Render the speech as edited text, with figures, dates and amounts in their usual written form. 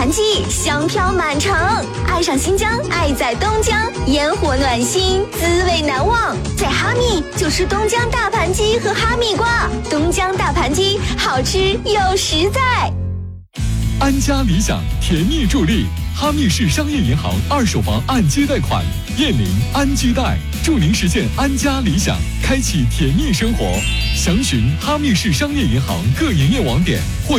盘鸡，香飘满城。爱上新疆，爱在东江，烟火暖心，滋味难忘。在哈密就吃东江大盘鸡和哈密瓜，东江大盘鸡好吃又实在。 安家理想甜蜜助力，哈密市商业银行二手房按揭贷款，燕邻安居贷，祝您实现安家理想，开启甜蜜生活。详询哈密市商业银行各营业网点或